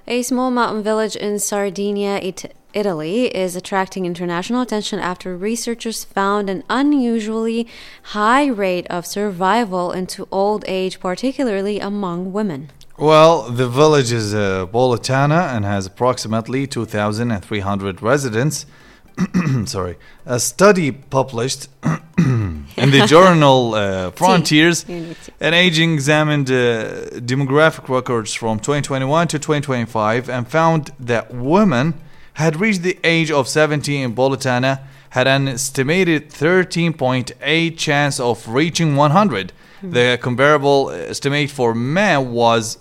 A small mountain village in Sardinia, Italy, is attracting international attention after researchers found an unusually high rate of survival into old age, particularly among women. Well, the village is Bolitana and has approximately 2,300 residents. Sorry. A study published in the journal Frontiers, an aging examined demographic records from 2021 to 2025 and found that women had reached the age of 70 in Bolitana had an estimated 13.8 chance of reaching 100. The comparable estimate for men was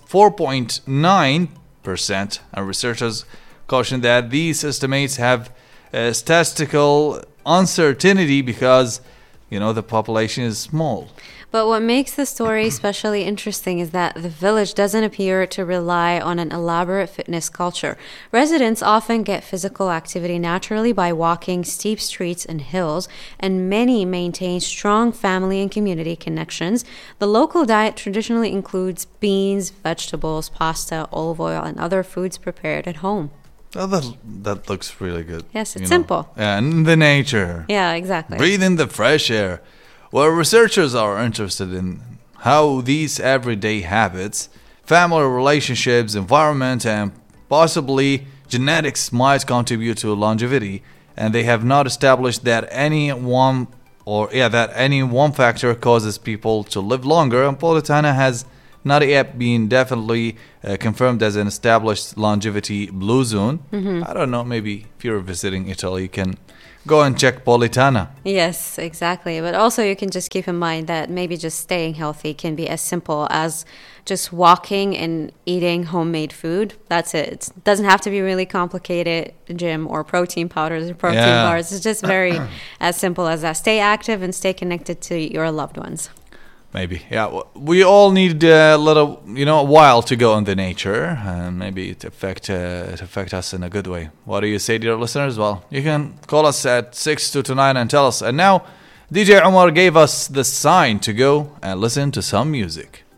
4.9%, and researchers caution that these estimates have statistical uncertainty because, the population is small. But what makes the story especially interesting is that the village doesn't appear to rely on an elaborate fitness culture. Residents often get physical activity naturally by walking steep streets and hills, and many maintain strong family and community connections. The local diet traditionally includes beans, vegetables, pasta, olive oil, and other foods prepared at home. Oh, that looks really good. Yes, it's simple. Yeah, and the nature. Yeah, exactly. Breathe in the fresh air. Well, researchers are interested in how these everyday habits, family relationships, environment, and possibly genetics might contribute to longevity, and they have not established that any one factor causes people to live longer. And Politana has not yet been definitely confirmed as an established longevity blue zone. I don't know, maybe if you're visiting Italy, you can go and check Politana. Yes, exactly. But also you can just keep in mind that maybe just staying healthy can be as simple as just walking and eating homemade food. That's it. It doesn't have to be really complicated, gym or protein powders or protein bars. It's just very as simple as that. Stay active and stay connected to your loved ones. Maybe, yeah. We all need a little, a while to go in the nature, and maybe it affect us in a good way. What do you say, dear listeners? Well, you can call us at 6229 and tell us. And now, DJ Omar gave us the sign to go and listen to some music.